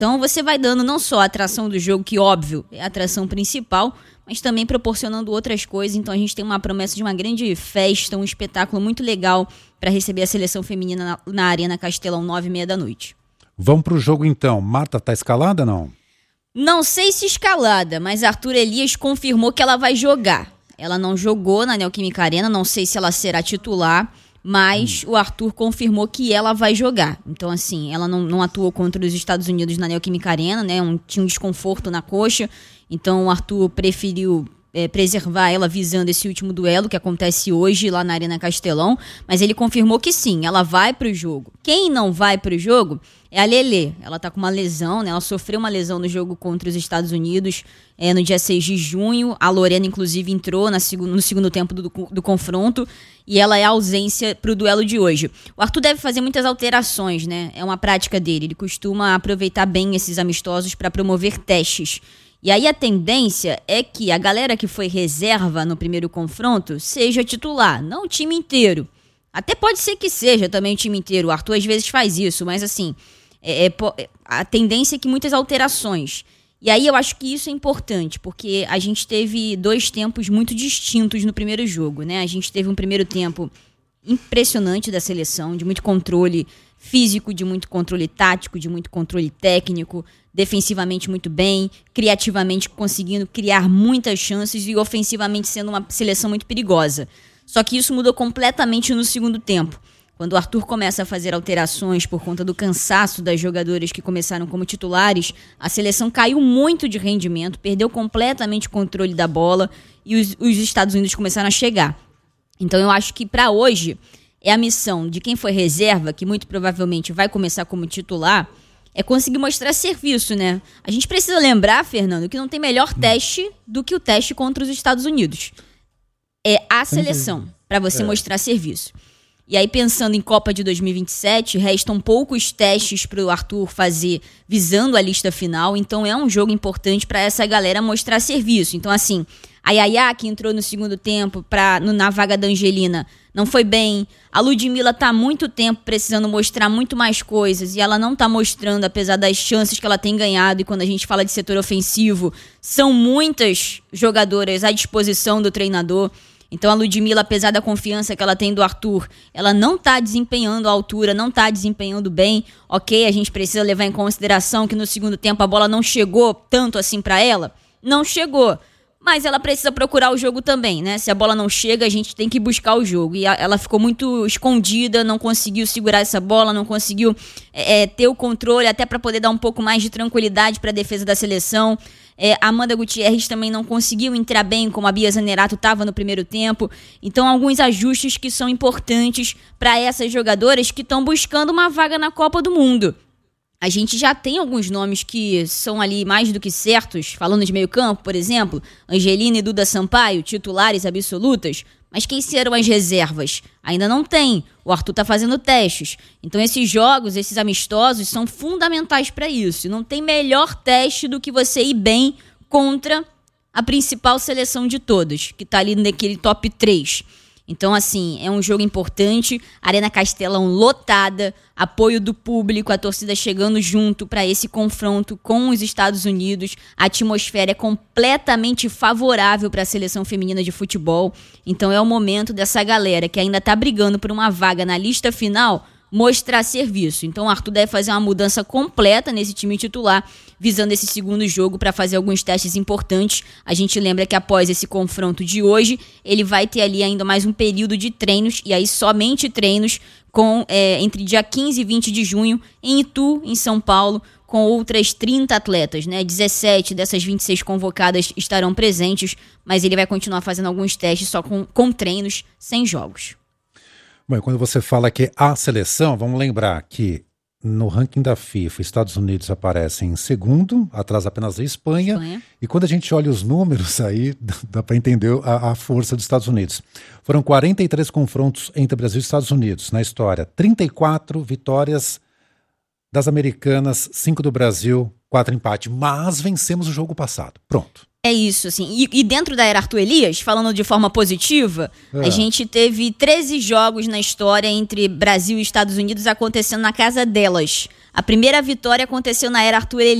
Então você vai dando não só a atração do jogo, que óbvio é a atração principal, mas também proporcionando outras coisas. Então a gente tem uma promessa de uma grande festa, um espetáculo muito legal para receber a seleção feminina na Arena Castelão, 9h30 da noite. Vamos pro jogo então. Marta, tá escalada ou não? Não sei se escalada, mas Arthur Elias confirmou que ela vai jogar. Ela não jogou na Neoquímica Arena, não sei se ela será titular, mas o Arthur confirmou que ela vai jogar. Então, assim, ela não atuou contra os Estados Unidos na Neoquímica Arena, né? Tinha um desconforto na coxa, então o Arthur preferiu preservar ela visando esse último duelo que acontece hoje lá na Arena Castelão, mas ele confirmou que sim, ela vai pro jogo. Quem não vai pro jogo é a Lelê. Ela tá com uma lesão, né? Ela sofreu uma lesão no jogo contra os Estados Unidos no dia 6 de junho. A Lorena, inclusive, entrou no segundo tempo do confronto e ela é a ausência pro duelo de hoje. O Arthur deve fazer muitas alterações, né? É uma prática dele. Ele costuma aproveitar bem esses amistosos para promover testes. E aí a tendência é que a galera que foi reserva no primeiro confronto seja titular, não o time inteiro. Até pode ser que seja também o time inteiro, o Arthur às vezes faz isso, mas assim, a tendência é que muitas alterações. E aí eu acho que isso é importante, porque a gente teve 2 tempos muito distintos no primeiro jogo, né? A gente teve um primeiro tempo impressionante da seleção, de muito controle físico, de muito controle tático, de muito controle técnico, defensivamente muito bem, criativamente conseguindo criar muitas chances e ofensivamente sendo uma seleção muito perigosa. Só que isso mudou completamente no segundo tempo. Quando o Arthur começa a fazer alterações por conta do cansaço das jogadoras que começaram como titulares, a seleção caiu muito de rendimento, perdeu completamente o controle da bola e os Estados Unidos começaram a chegar. Então eu acho que para hoje é a missão de quem foi reserva, que muito provavelmente vai começar como titular, é conseguir mostrar serviço, né? A gente precisa lembrar, Fernando, que não tem melhor teste do que o teste contra os Estados Unidos. É a seleção, para você mostrar serviço. E aí, pensando em Copa de 2027, restam poucos testes para o Arthur fazer visando a lista final. Então, é um jogo importante para essa galera mostrar serviço. Então, assim, a Yaya, que entrou no segundo tempo na vaga da Angelina, não foi bem. A Ludmilla tá há muito tempo precisando mostrar muito mais coisas e ela não tá mostrando, apesar das chances que ela tem ganhado. E quando a gente fala de setor ofensivo, são muitas jogadoras à disposição do treinador. Então a Ludmilla, apesar da confiança que ela tem do Arthur, ela não tá desempenhando a altura, não tá desempenhando bem. Ok, a gente precisa levar em consideração que no segundo tempo a bola não chegou tanto assim pra ela. Não chegou. Mas ela precisa procurar o jogo também, né? Se a bola não chega, a gente tem que buscar o jogo. E ela ficou muito escondida, não conseguiu segurar essa bola, não conseguiu ter o controle, até para poder dar um pouco mais de tranquilidade para a defesa da seleção. A Amanda Gutierrez também não conseguiu entrar bem, como a Bia Zanerato estava no primeiro tempo. Então, alguns ajustes que são importantes para essas jogadoras que estão buscando uma vaga na Copa do Mundo. A gente já tem alguns nomes que são ali mais do que certos, falando de meio campo, por exemplo, Angelina e Duda Sampaio, titulares absolutas, mas quem serão as reservas? Ainda não tem, o Arthur tá fazendo testes. Então esses jogos, esses amistosos são fundamentais para isso. Não tem melhor teste do que você ir bem contra a principal seleção de todas, que tá ali naquele top 3. Então, assim, é um jogo importante, Arena Castelão lotada, apoio do público, a torcida chegando junto para esse confronto com os Estados Unidos. A atmosfera é completamente favorável para a seleção feminina de futebol. Então, é o momento dessa galera que ainda está brigando por uma vaga na lista final mostrar serviço. Então o Arthur deve fazer uma mudança completa nesse time titular, visando esse segundo jogo para fazer alguns testes importantes. A gente lembra que após esse confronto de hoje, ele vai ter ali ainda mais um período de treinos, e aí somente treinos entre dia 15 e 20 de junho em Itu, em São Paulo, com outras 30 atletas, né? 17 dessas 26 convocadas estarão presentes, mas ele vai continuar fazendo alguns testes só com treinos, sem jogos. Bom, quando você fala que a seleção, vamos lembrar que no ranking da FIFA, Estados Unidos aparecem em segundo, atrás apenas da Espanha. E quando a gente olha os números aí, dá para entender a força dos Estados Unidos. Foram 43 confrontos entre Brasil e Estados Unidos na história, 34 vitórias das americanas, 5 do Brasil, 4 empates, mas vencemos o jogo passado. Pronto. É isso, assim. E dentro da era Arthur Elias, falando de forma positiva, a gente teve 13 jogos na história entre Brasil e Estados Unidos acontecendo na casa delas. A primeira vitória aconteceu na era Arthur Elias.